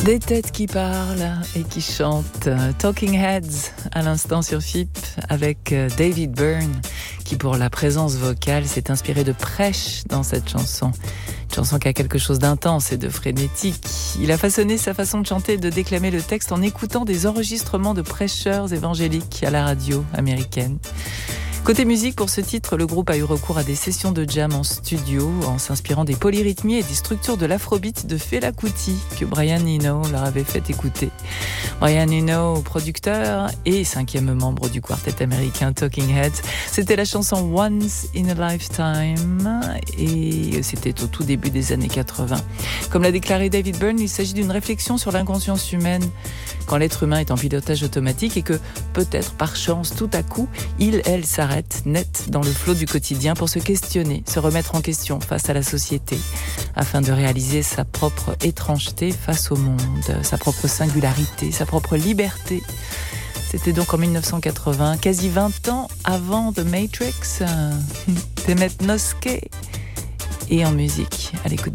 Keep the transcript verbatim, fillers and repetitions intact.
Des têtes qui parlent et qui chantent. Talking Heads à l'instant sur F I P avec David Byrne qui pour la présence vocale s'est inspiré de prêche dans cette chanson. Une chanson qui a quelque chose d'intense et de frénétique. Il a façonné sa façon de chanter et de déclamer le texte en écoutant des enregistrements de prêcheurs évangéliques à la radio américaine. Côté musique, pour ce titre, le groupe a eu recours à des sessions de jam en studio en s'inspirant des polyrythmies et des structures de l'afrobeat de Fela Kuti que Brian Eno leur avait fait écouter. Brian Eno, producteur et cinquième membre du quartet américain Talking Heads, c'était la chanson Once in a Lifetime et c'était au tout début des années quatre-vingts. Comme l'a déclaré David Byrne, il s'agit d'une réflexion sur l'inconscience humaine quand l'être humain est en pilotage automatique et que peut-être par chance tout à coup, il, elle s'arrête net dans le flot du quotidien pour se questionner, se remettre en question face à la société, afin de réaliser sa propre étrangeté face au monde, sa propre singularité, sa propre liberté. C'était donc en dix-neuf cent quatre-vingts, quasi vingt ans avant The Matrix, Demet Noske, et en musique, à l'écoute